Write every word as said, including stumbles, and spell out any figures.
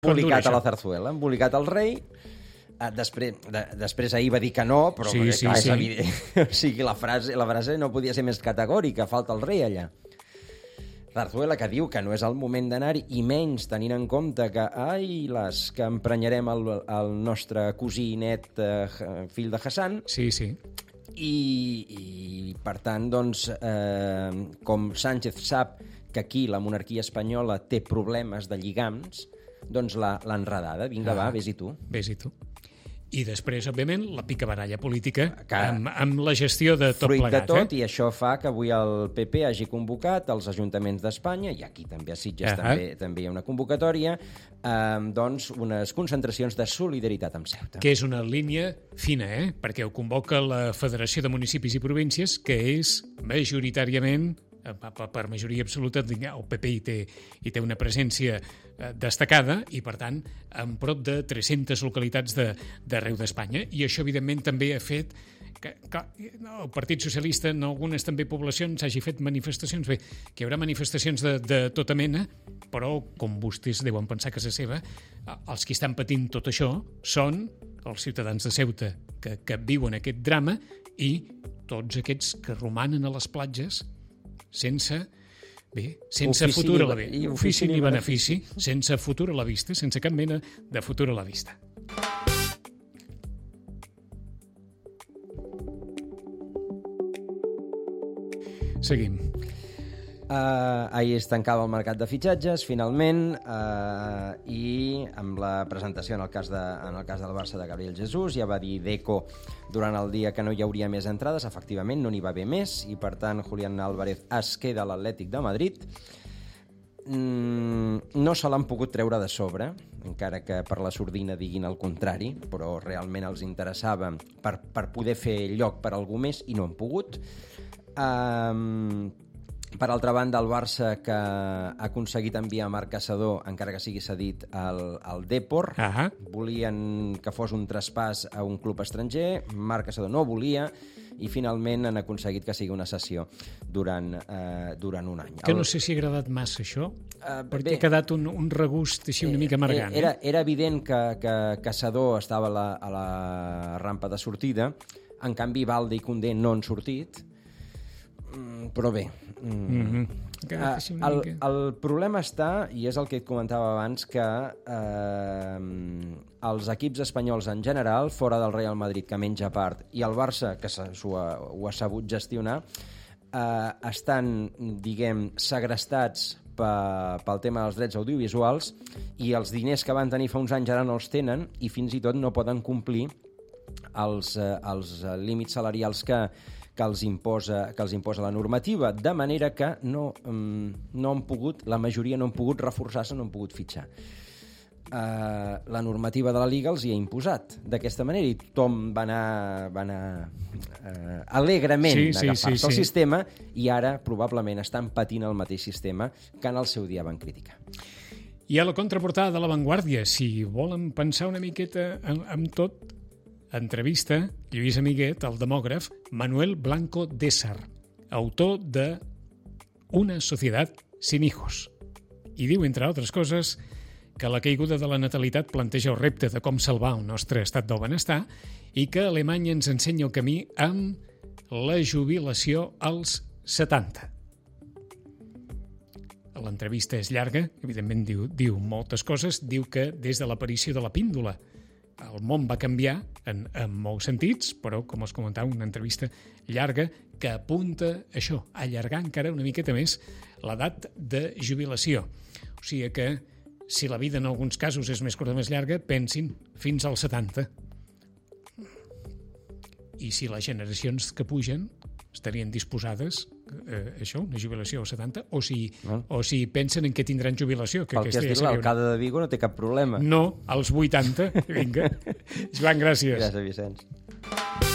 embolicat a la Zarzuela, embolicat al rei. Després, de, després ahir va dir que no, però sí, sí, clar, és sí. evident. O sigui, la frase, la frase no podia ser més categòrica, falta el rei allà. Zarzuela, que diu que no és el moment d'anar-hi, i menys tenint en compte que, ai, les que emprenyarem el, el nostre cosí net, eh, fill de Hassan. Sí, sí. I, i per tant, doncs, eh, com Sánchez sap que aquí la monarquia espanyola té problemes de lligams, doncs l'ha enredada. Vinga, ah, va, vés-hi tu. Vés-hi tu. I després, òbviament, la picabaralla política que, amb, amb la gestió de tot fruit plegat. Fruit de tot, eh? I això fa que avui el P P hagi convocat els ajuntaments d'Espanya, i aquí també a Sitges uh -huh. també, també hi ha una convocatòria, eh, doncs unes concentracions de solidaritat amb Ceuta. Que és una línia fina, eh? Perquè ho convoca la Federació de Municipis i Províncies, que és majoritàriament, per majoria absoluta, el P P hi té, hi té una presència destacada i, per tant, en prop de tres-centes localitats d'arreu d'Espanya. I això, evidentment, també ha fet que, que el Partit Socialista en algunes també poblacions hagi fet manifestacions. Bé, que hi haurà manifestacions de, de tota mena, però, com vostès deuen pensar a casa seva, els que estan patint tot això són els ciutadans de Ceuta que, que viuen aquest drama i tots aquests que romanen a les platges sense, bé, sense ofici futur a la ni, vista, ofici ni benefici, sense futur a la vista, sense cap mena de futur a la vista. Seguim. Uh, ahir es tancava el mercat de fitxatges, finalment, uh, i amb la presentació en el cas, de, en el cas del Barça de Gabriel Jesús, ja va dir Deco durant el dia que no hi hauria més entrades, efectivament no n'hi va haver més, i per tant Julián Álvarez es queda a l'Atlètic de Madrid. Mm, no se l'han pogut treure de sobre, encara que per la sordina diguin el contrari, però realment els interessava per, per poder fer lloc per a algú més i no han pogut. Um, Per altra banda, el Barça, que ha aconseguit enviar Marc Caçador, encara que sigui cedit al, al Depor. Uh -huh. Volien que fos un traspàs a un club estranger, Marc Caçador no volia, i finalment han aconseguit que sigui una cessió durant, eh, durant un any. Que no sé si ha agradat massa això, uh, perquè bé, ha quedat un, un regust així una mica amargant. Era, eh? era evident que, que Caçador estava a la, a la rampa de sortida, en canvi Balde i Koundé no han sortit, però bé, mm-hmm. uh, el, el problema està, i és el que et comentava abans, que uh, els equips espanyols en general, fora del Real Madrid, que menja part, i el Barça, que ho ha, ho ha sabut gestionar, uh, estan, diguem, segrestats pel tema dels drets audiovisuals, i els diners que van tenir fa uns anys ara no els tenen, i fins i tot no poden complir els, uh, els límits salarials que que els imposa, que els imposa la normativa, de manera que no, um, no han pogut, la majoria no han pogut reforçar-se, no han pogut fitxar. Uh, la normativa de la Liga els hi ha imposat d'aquesta manera, i tothom va anar, va anar uh, alegrement sí, sí, d'agafar-se sí, al sí. sistema, i ara probablement estan patint el mateix sistema que en el seu dia van criticar. I a la contraportada de La Vanguardia, si volen pensar una miqueta en, en tot, entrevista Lluís Amiguet, el demògraf, Manuel Blanco Désar, autor de Una societat sin hijos. I diu, entre altres coses, que la caiguda de la natalitat planteja el repte de com salvar el nostre estat del benestar i que Alemanya ens ensenya el camí amb la jubilació als setanta. L'entrevista és llarga, evidentment diu, diu moltes coses, diu que des de l'aparició de la píndola el món va canviar en, en molts sentits, però, com us comentava, una entrevista llarga que apunta això, a allargar encara una miqueta més l'edat de jubilació. O sigui que, si la vida en alguns casos és més curta o més llarga, pensin fins als setanta. I si les generacions que pugen estarien disposades eh, això, una jubilació als setanta, o si, no. o si pensen en què tindran jubilació. Que Pel que has dit, l'alcalde de Vigo no té cap problema. No, als vuitanta, vinga. Joan, gràcies. Gràcies, Vicenç.